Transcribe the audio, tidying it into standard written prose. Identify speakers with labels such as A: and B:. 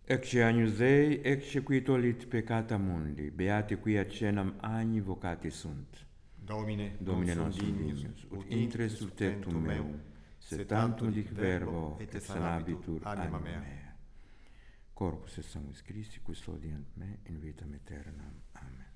A: Ecce agnus Dei, ecce qui tollit peccata mundi, beati qui accenam agni vocati sunt. Domine non sum dignus, ut intres surtectum meum, sed tantum dic verbo, et sanabitur anima mea. Corpus et sanguis Christi, custodiant me in vitam aeternam. Amen.